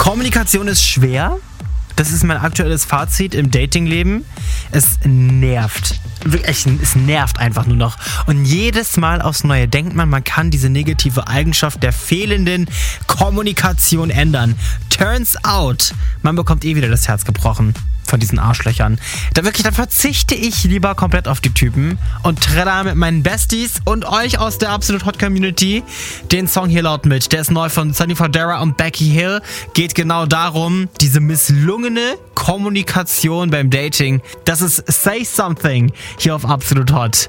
Kommunikation ist schwer. Das ist mein aktuelles Fazit im Datingleben. Es nervt. Wirklich, es nervt einfach nur noch. Und jedes Mal aufs Neue denkt man kann diese negative Eigenschaft der fehlenden Kommunikation ändern. Turns out, man bekommt wieder das Herz gebrochen von diesen Arschlöchern. Dann verzichte ich lieber komplett auf die Typen und trenne mit meinen Besties und euch aus der Absolut Hot Community den Song hier laut mit. Der ist neu von Sunny Fodera und Becky Hill. Geht genau darum, diese misslungene Kommunikation beim Dating. Das ist Say Something hier auf Absolut Hot.